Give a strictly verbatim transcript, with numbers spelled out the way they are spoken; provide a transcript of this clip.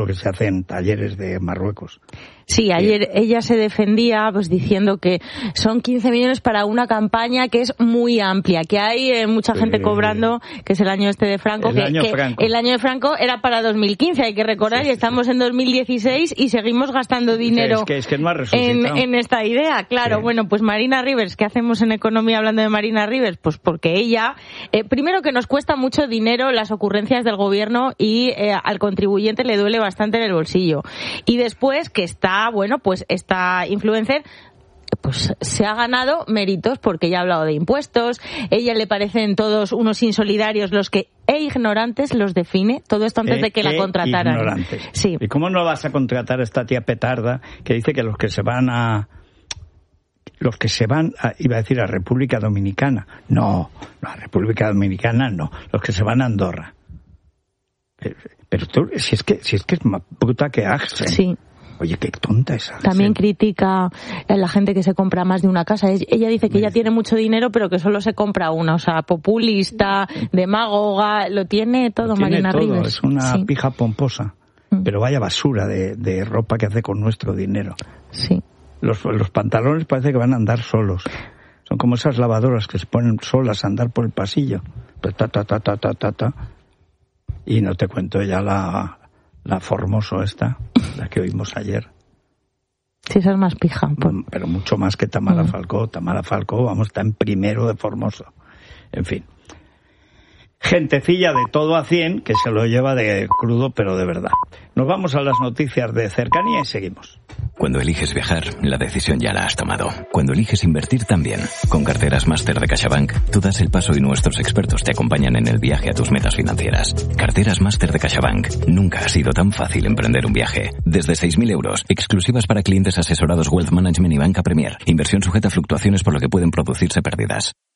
lo que se hace en talleres de Marruecos. Sí, ayer ella se defendía pues diciendo que son quince millones para una campaña que es muy amplia, que hay eh, mucha gente eh, cobrando, que es el año este de Franco, el que, año que Franco. el año de Franco era para dos mil quince, hay que recordar, sí, y estamos sí. en dos mil dieciséis y seguimos gastando dinero es que, es que no ha en, en esta idea. Claro, sí. Bueno, pues Marina Rivers, ¿qué hacemos en economía hablando de Marina Rivers? Pues porque ella, eh, primero que nos cuesta mucho dinero las ocurrencias del gobierno y eh, al contribuyente le duele bastante en el bolsillo. Y después que está, bueno, pues esta influencer pues se ha ganado méritos porque ella ha hablado de impuestos, ella le parecen todos unos insolidarios los que e ignorantes los define, todo esto antes eh, de que la contrataran. Ignorantes. Sí. ¿Y cómo no vas a contratar a esta tía petarda que dice que los que se van a los que se van a, iba a decir a República Dominicana? No, no, a República Dominicana no, los que se van a Andorra. Pero, pero tú, si es que si es que es más puta que Axel. Sí. Oye, qué tonta esa. También critica a la gente que se compra más de una casa. Ella dice que ella tiene mucho dinero, pero que solo se compra una. O sea, populista, demagoga, lo tiene todo, lo tiene Marina todo. Rivers. Es una sí. pija pomposa. Mm. Pero vaya basura de, de ropa que hace con nuestro dinero. Sí. Los, los pantalones parece que van a andar solos. Son como esas lavadoras que se ponen solas a andar por el pasillo. Ta, ta, ta, ta, ta, ta, ta. Y no te cuento ya la... La Formoso esta, la que oímos ayer. Sí, esa es más pija. Pues. Pero mucho más que Tamara mm. Falcó. Tamara Falcó, vamos, está en primero de Formoso. En fin. Gentecilla de todo a cien que se lo lleva de crudo, pero de verdad. Nos vamos a las noticias de cercanía y seguimos. Cuando eliges viajar, la decisión ya la has tomado. Cuando eliges invertir también. Con Carteras Máster de CaixaBank, tú das el paso y nuestros expertos te acompañan en el viaje a tus metas financieras. Carteras Máster de CaixaBank. Nunca ha sido tan fácil emprender un viaje. Desde seis mil euros, exclusivas para clientes asesorados Wealth Management y Banca Premier. Inversión sujeta a fluctuaciones por lo que pueden producirse pérdidas.